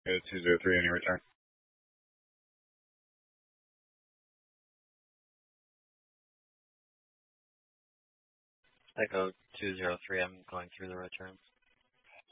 Go 203, any return? Echo 203, I'm going through the returns.